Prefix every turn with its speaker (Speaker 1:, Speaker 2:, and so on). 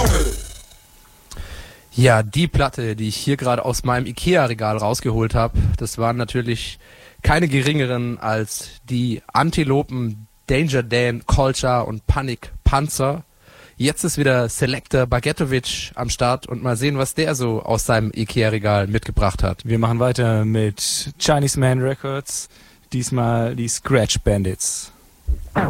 Speaker 1: Ja, die Platte, die ich hier gerade aus meinem Ikea-Regal rausgeholt habe, das waren natürlich keine geringeren als die Antilopen Danger Dan, Culture und Panic Panzer. Jetzt ist wieder Selector Bagetovic am Start und mal sehen, was der so aus seinem Ikea-Regal mitgebracht hat.
Speaker 2: Wir machen weiter mit Chinese Man Records, diesmal die Scratch Bandits.